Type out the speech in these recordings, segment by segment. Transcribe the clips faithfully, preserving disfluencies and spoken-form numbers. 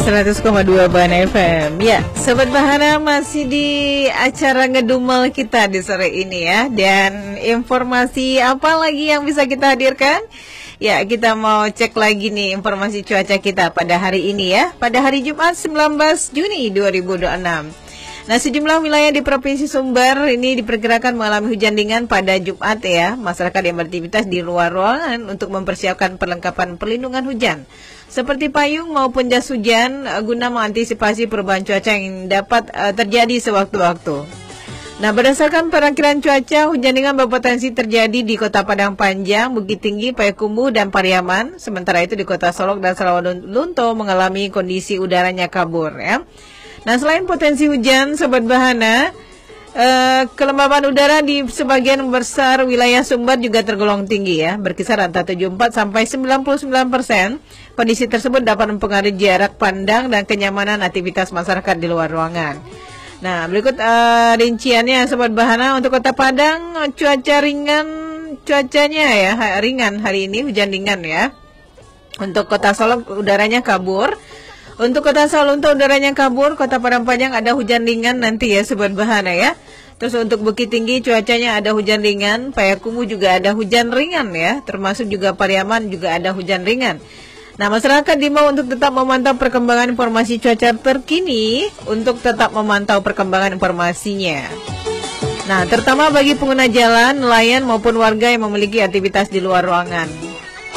seratus koma dua Bahana F M. Ya, Sobat Bahana masih di acara ngedumel kita di sore ini ya. Dan informasi apa lagi yang bisa kita hadirkan? Ya, kita mau cek lagi nih informasi cuaca kita pada hari ini ya. Pada hari Jumat sembilan belas Juni dua ribu dua puluh enam. Nah, sejumlah wilayah di Provinsi Sumber ini diperkirakan mengalami hujan ringan pada Jumat ya. Masyarakat yang beraktivitas di luar ruangan untuk mempersiapkan perlengkapan perlindungan hujan seperti payung maupun jas hujan guna mengantisipasi perubahan cuaca yang dapat uh, terjadi sewaktu-waktu. Nah, berdasarkan perakiraan cuaca, hujan ringan berpotensi terjadi di Kota Padang Panjang, Bukit Tinggi, Payakumbuh, dan Pariaman. Sementara itu di Kota Solok dan Sawalunto mengalami kondisi udaranya kabur ya. Nah, selain potensi hujan, Sobat Bahana, eh, kelembaban udara di sebagian besar wilayah Sumber juga tergolong tinggi ya, berkisar antara tujuh puluh empat sampai sembilan puluh sembilan persen. Kondisi tersebut dapat mempengaruhi jarak pandang dan kenyamanan aktivitas masyarakat di luar ruangan. Nah, berikut uh, rinciannya Sobat Bahana. Untuk Kota Padang, cuaca ringan, cuacanya ya ringan hari ini, hujan ringan ya. Untuk Kota Solok udaranya kabur. Untuk Kota Sawalunto udaranya kabur, Kota Padang Panjang ada hujan ringan nanti ya Sobat Bahana ya. Terus untuk Bukit Tinggi cuacanya ada hujan ringan, Payakumbuh juga ada hujan ringan ya, termasuk juga Pariaman juga ada hujan ringan. Nah, masyarakat diimbau untuk tetap memantau perkembangan informasi cuaca terkini untuk tetap memantau perkembangan informasinya. Nah, terutama bagi pengguna jalan, nelayan maupun warga yang memiliki aktivitas di luar ruangan.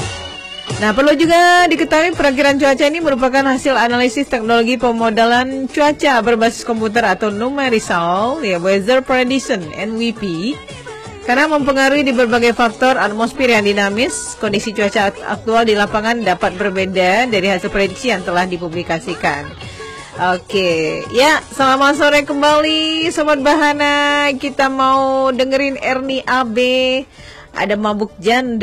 Nah, perlu juga diketahui perakiraan cuaca ini merupakan hasil analisis teknologi pemodelan cuaca berbasis komputer atau numerical, ya, Weather Prediction (N W P), karena mempengaruhi di berbagai faktor atmosfer yang dinamis. Kondisi cuaca aktual di lapangan dapat berbeda dari hasil prediksi yang telah dipublikasikan. Oke, ya, selamat sore kembali Sobat Bahana. Kita mau dengerin Ernie A B, ada Mabuk Janda.